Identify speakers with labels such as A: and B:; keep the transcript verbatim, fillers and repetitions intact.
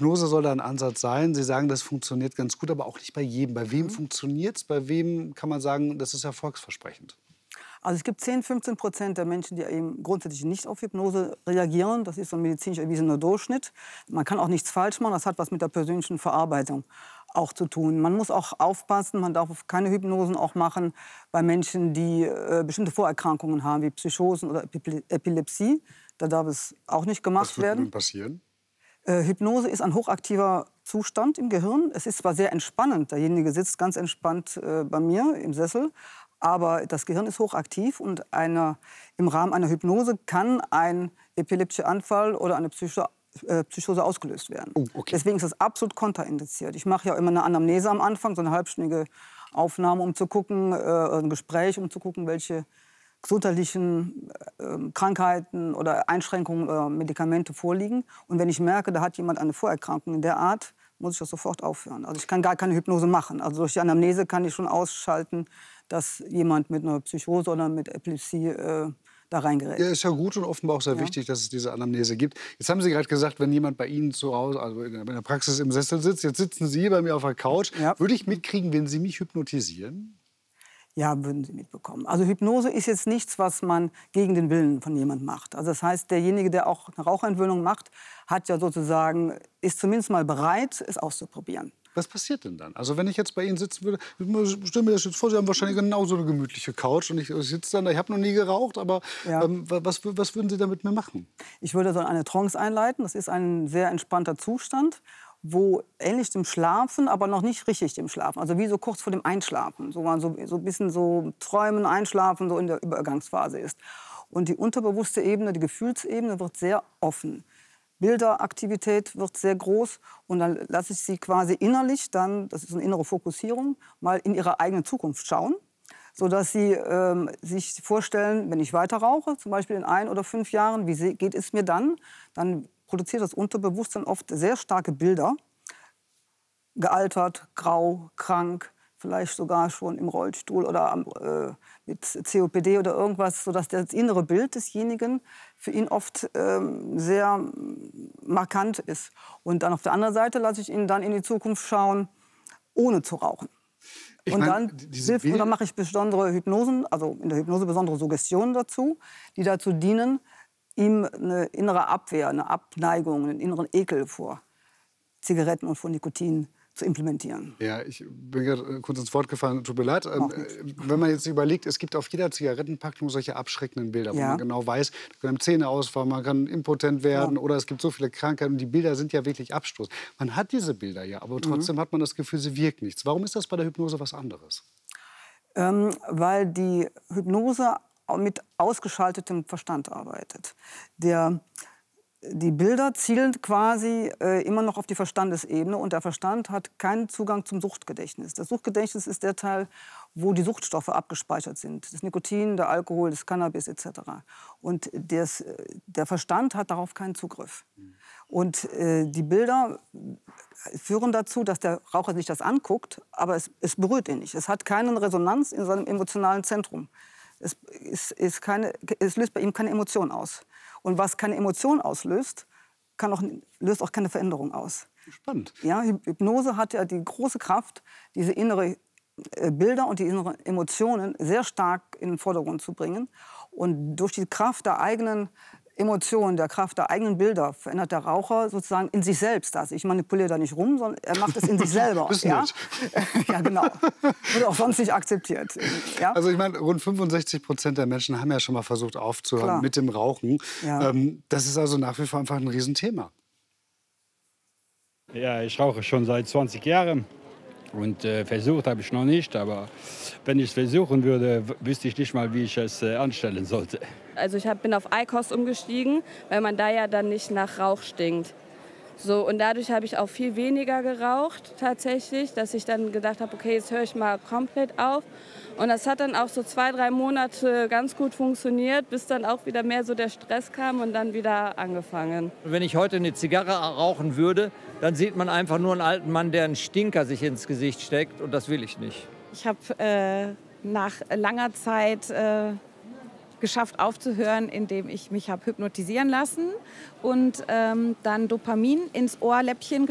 A: Hypnose soll da ein Ansatz sein. Sie sagen, das funktioniert ganz gut, aber auch nicht bei jedem. Bei wem
B: Mhm.
A: funktioniert es? Bei wem kann man sagen, das ist erfolgsversprechend?
B: Also es gibt zehn, fünfzehn Prozent der Menschen, die eben grundsätzlich nicht auf Hypnose reagieren. Das ist so ein medizinisch erwiesener Durchschnitt. Man kann auch nichts falsch machen. Das hat was mit der persönlichen Verarbeitung auch zu tun. Man muss auch aufpassen. Man darf keine Hypnosen auch machen bei Menschen, die äh, bestimmte Vorerkrankungen haben, wie Psychosen oder Epi Epilepsie. Da darf es auch nicht gemacht
A: Was würde
B: werden.
A: denn passieren?
B: Äh, Hypnose ist ein hochaktiver Zustand im Gehirn. Es ist zwar sehr entspannend. Derjenige sitzt ganz entspannt äh, bei mir im Sessel. Aber das Gehirn ist hochaktiv und eine, im Rahmen einer Hypnose kann ein epileptischer Anfall oder eine Psycho, äh, Psychose ausgelöst werden.
A: Oh, okay.
B: Deswegen ist das absolut kontraindiziert. Ich mache ja immer eine Anamnese am Anfang, so eine halbstündige Aufnahme, um zu gucken, äh, ein Gespräch, um zu gucken, welche gesundheitlichen äh, Krankheiten oder Einschränkungen oder Medikamente vorliegen. Und wenn ich merke, da hat jemand eine Vorerkrankung in der Art, muss ich das sofort aufhören. Also ich kann gar keine Hypnose machen. Also durch die Anamnese kann ich schon ausschalten, dass jemand mit einer Psychose oder mit Epilepsie äh, da reingerät.
A: Ja, ist ja gut und offenbar auch sehr
B: Ja.
A: wichtig, dass es diese Anamnese gibt. Jetzt haben Sie gerade gesagt, wenn jemand bei Ihnen zu Hause, also in der Praxis im Sessel sitzt, jetzt sitzen Sie bei mir auf der Couch,
B: Ja.
A: würde ich mitkriegen, wenn Sie mich hypnotisieren?
B: Ja, würden Sie mitbekommen. Also Hypnose ist jetzt nichts, was man gegen den Willen von jemandem macht. Also das heißt, derjenige, der auch eine Raucherentwöhnung macht, hat ja sozusagen, ist zumindest mal bereit, es auszuprobieren.
A: Was passiert denn dann? Also wenn ich jetzt bei Ihnen sitzen würde, ich stelle mir das jetzt vor, Sie haben wahrscheinlich genauso eine gemütliche Couch und ich, ich sitze dann da, ich habe noch nie geraucht, aber
B: Ja.
A: ähm, was, was würden Sie da mit mir machen?
B: Ich würde so eine Trance einleiten. Das ist ein sehr entspannter Zustand, wo ähnlich dem Schlafen, aber noch nicht richtig dem Schlafen, also wie so kurz vor dem Einschlafen, so, so, so ein bisschen so träumen, einschlafen, so in der Übergangsphase ist. Und die unterbewusste Ebene, die Gefühlsebene wird sehr offen. Bilderaktivität wird sehr groß und dann lasse ich sie quasi innerlich, dann, das ist eine innere Fokussierung, mal in ihre eigene Zukunft schauen, sodass sie ähm, sich vorstellen, wenn ich weiter rauche, zum Beispiel in ein oder fünf Jahren, wie geht es mir dann? Dann produziert das Unterbewusstsein oft sehr starke Bilder, gealtert, grau, krank, vielleicht sogar schon im Rollstuhl oder äh, mit C O P D oder irgendwas, sodass das innere Bild desjenigen für ihn oft ähm, sehr markant ist. Und dann auf der anderen Seite lasse ich ihn dann in die Zukunft schauen, ohne zu rauchen.
A: Ich
B: Und
A: mein,
B: dann,
A: diese
B: hilft, und dann mache ich besondere Hypnosen, also in der Hypnose besondere Suggestionen dazu, die dazu dienen, ihm eine innere Abwehr, eine Abneigung, einen inneren Ekel vor Zigaretten und vor Nikotin zu implementieren.
A: Ja, ich bin gerade kurz ins Wort gefallen, tut mir leid. Ähm, wenn man jetzt überlegt, es gibt auf jeder Zigarettenpackung solche abschreckenden Bilder, wo
B: Ja.
A: man genau weiß, da können Zähne ausfallen, man kann impotent werden
B: Ja.
A: oder es gibt so viele Krankheiten und die Bilder sind ja wirklich Abstoß. Man hat diese Bilder ja, aber trotzdem
B: Mhm.
A: hat man das Gefühl, sie wirken nichts. Warum ist das bei der Hypnose was anderes?
B: Ähm, weil die Hypnose mit ausgeschaltetem Verstand arbeitet. Der, die Bilder zielen quasi äh, immer noch auf die Verstandesebene und der Verstand hat keinen Zugang zum Suchtgedächtnis. Das Suchtgedächtnis ist der Teil, wo die Suchtstoffe abgespeichert sind. Das Nikotin, der Alkohol, das Cannabis et cetera. Und des, der Verstand hat darauf keinen Zugriff. Und äh, die Bilder führen dazu, dass der Raucher sich das anguckt, aber es, es berührt ihn nicht. Es hat keine Resonanz in seinem emotionalen Zentrum. Es, ist, ist keine, es löst bei ihm keine Emotion aus. Und was keine Emotion auslöst, kann auch, löst auch keine Veränderung aus.
A: Spannend.
B: Ja, Hypnose hat ja die große Kraft, diese innere äh, Bilder und die inneren Emotionen sehr stark in den Vordergrund zu bringen. Und durch die Kraft der eigenen Emotionen, der Kraft der eigenen Bilder verändert der Raucher sozusagen in sich selbst das. Ich manipuliere da nicht rum, sondern er macht es in sich selber.
A: Ist
B: ja?
A: nett.
B: Ja, genau. Wird auch sonst nicht akzeptiert. Ja?
A: Also ich meine, rund fünfundsechzig Prozent der Menschen haben ja schon mal versucht aufzuhören
B: Klar.
A: mit dem Rauchen.
B: Ja.
A: Ähm, das ist also nach wie vor einfach ein Riesenthema.
C: Ja, ich rauche schon seit zwanzig Jahren und äh, versucht habe ich noch nicht, aber wenn ich es versuchen würde, wüsste ich nicht mal, wie ich es äh, anstellen sollte.
D: Also ich hab, bin auf Eikos umgestiegen, weil man da ja dann nicht nach Rauch stinkt. So, und dadurch habe ich auch viel weniger geraucht tatsächlich, dass ich dann gedacht habe, okay, jetzt höre ich mal komplett auf. Und das hat dann auch so zwei, drei Monate ganz gut funktioniert, bis dann auch wieder mehr so der Stress kam und dann wieder angefangen.
E: Wenn ich heute eine Zigarre rauchen würde, dann sieht man einfach nur einen alten Mann, der einen Stinker sich ins Gesicht steckt, und das will ich nicht.
F: Ich habe äh, nach langer Zeit äh, geschafft aufzuhören, indem ich mich habe hypnotisieren lassen und ähm, dann Dopamin ins Ohrläppchen